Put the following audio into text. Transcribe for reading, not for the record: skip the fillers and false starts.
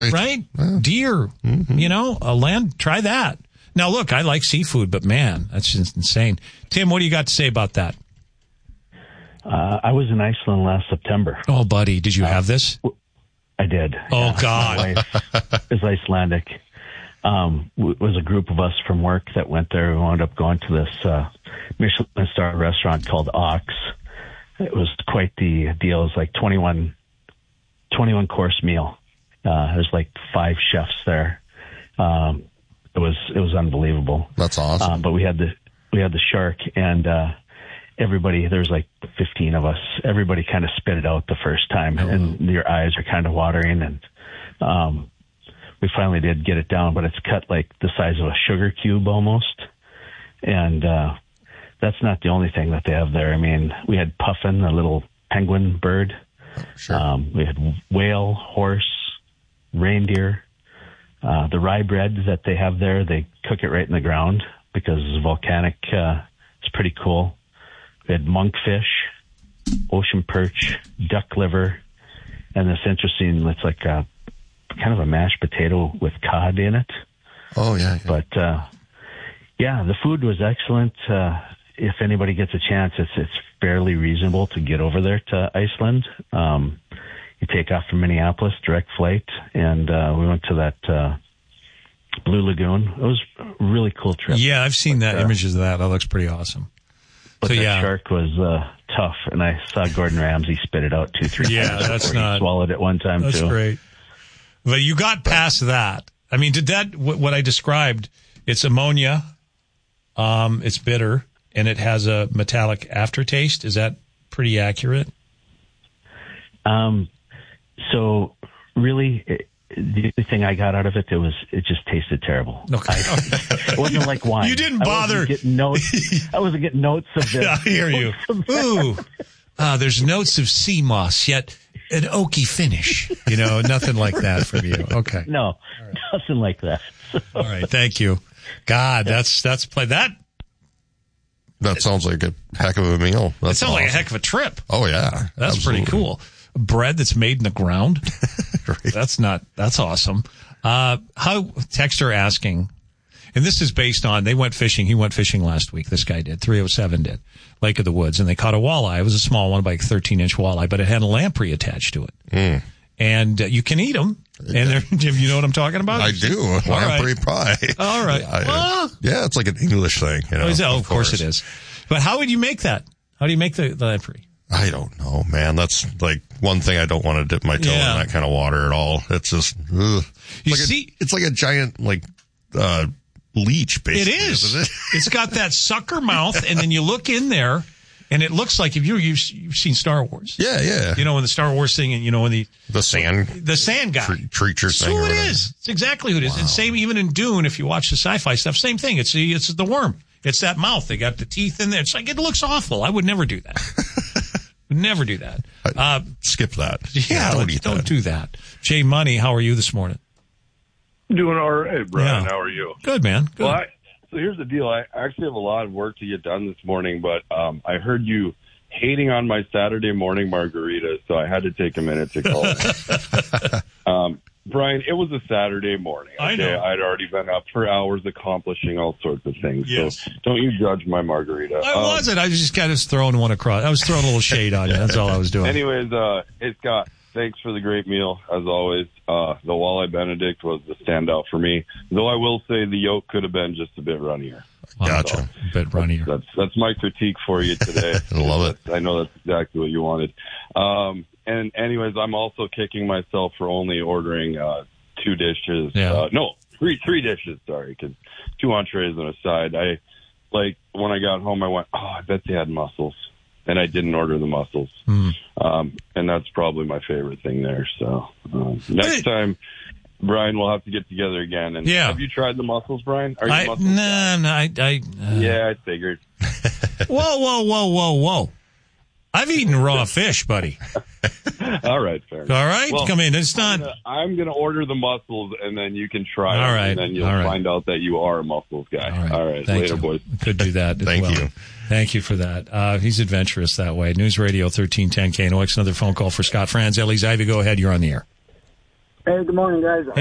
right? Deer, land, try that. Now, look, I like seafood, but man, that's just insane. Tim, what do you got to say about that? I was in Iceland last September. Oh, buddy, did you have this? I did. Oh, God. My wife is Icelandic. It was a group of us from work that went there. We wound up going to this Michelin star restaurant called Ox. It was quite the deal. It was like 21 course meal. There's like 5 chefs there. It was unbelievable. That's awesome. But we had the shark, and everybody, there's like 15 of us. Everybody kind of spit it out the first time, and your eyes are kind of watering. And we finally did get it down, but it's cut like the size of a sugar cube almost. And that's not the only thing that they have there. I mean, we had puffin, a little penguin bird. Oh, sure. We had whale, horse, reindeer. The rye bread that they have there, they cook it right in the ground because it's volcanic. It's pretty cool. We had monkfish, ocean perch, duck liver, and this interesting, it's like a kind of a mashed potato with cod in it. Oh, yeah. But, the food was excellent. If anybody gets a chance, it's fairly reasonable to get over there to Iceland. You take off from Minneapolis, direct flight, and we went to that Blue Lagoon. It was a really cool trip. Yeah, I've seen images of that. That looks pretty awesome. But that shark was tough, and I saw Gordon Ramsay spit it out 2-3 times. Yeah, that's not... He swallowed it one time, that's too. That's great. But you got past that. I mean, did that, what I described, it's ammonia, it's bitter, and it has a metallic aftertaste. Is that pretty accurate? So really, the only thing I got out of it, it just tasted terrible. Okay. It wasn't like wine. You didn't bother. I wasn't getting notes of this. I hear you. Ooh, there's notes of sea moss, yet an oaky finish. Nothing like that from you. Okay. No, nothing like that. All right. Thank you. God, that's play that. That sounds like a heck of a meal. That sounds like a heck of a trip. Oh, yeah. That's absolutely. pretty cool. Bread that's made in the ground. That's awesome. Texter asking, and this is based on, he went fishing last week. This guy did. 307 did. Lake of the Woods. And they caught a walleye. It was a small one, like 13-inch walleye, but it had a lamprey attached to it. And you can eat them. And Jim, you know what I'm talking about? I do. Lamprey pie. All right. Yeah, it's like an English thing. Of course it is. But how would you make that? How do you make the lamprey? I don't know, man. That's like one thing I don't want to dip my toe in that kind of water at all. It's just, ugh. It's like a giant, leech, basically. It is. Isn't it? It's got that sucker mouth, and then you look in there, and it looks like you've seen Star Wars. Yeah, yeah. When the Star Wars thing, and when the sand guy. Creature thing. So it is. It's exactly who it is. And same even in Dune, if you watch the sci-fi stuff, same thing. It's the worm. It's that mouth. They got the teeth in there. It's like, it looks awful. I would never do that. Never do that. Skip that. Yeah, don't do that. Jay Money, how are you this morning? Doing all right, Brian. Yeah. How are you? Good, man. Good. Well, so here's the deal. I actually have a lot of work to get done this morning, but I heard you hating on my Saturday morning margarita, so I had to take a minute to call. Brian, it was a Saturday morning. Okay? I know. I'd already been up for hours accomplishing all sorts of things. Yes. So don't you judge my margarita. I wasn't. I was just kind of throwing one across. I was throwing a little shade on you. That's all I was doing. Anyways, hey, Scott, thanks for the great meal, as always. The Walleye Benedict was the standout for me, though I will say the yolk could have been just a bit runnier. Gotcha. So, a bit runnier. That's my critique for you today. I love it. I know that's exactly what you wanted. And anyways, I'm also kicking myself for only ordering 2 dishes. Yeah. No, three dishes, sorry, because 2 entrees and a side. When I got home, I went, I bet they had mussels. And I didn't order the mussels. And that's probably my favorite thing there. So next time, Brian, we'll have to get together again. And have you tried the mussels, Brian? Are you a mussels guy? Yeah, I figured. Whoa. I've eaten raw fish, buddy. All right, fair enough. All right, well, come in. It's not. I'm going to order the mussels, and then you can try All them, right. and then you'll find out that you are a mussels guy. All right. Later, boys. Could do that. Thank you. Thank you for that. He's adventurous that way. News Radio 1310 KNOX. Another phone call for Scott Franz. Ellie's Ivy, go ahead. You're on the air. Hey, good morning, guys.